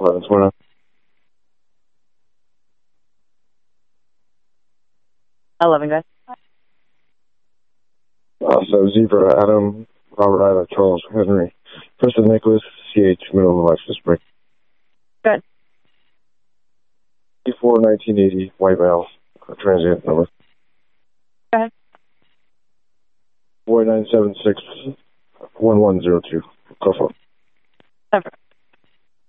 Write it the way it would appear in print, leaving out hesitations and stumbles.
1129. Guys. So Zebra, Adam, Robert, Ida, Charles, Henry, Preston, Nicholas, CH, middle of license break. Good. 1980, white male, transient number. Go ahead. 4976 1102. Go for it. Over.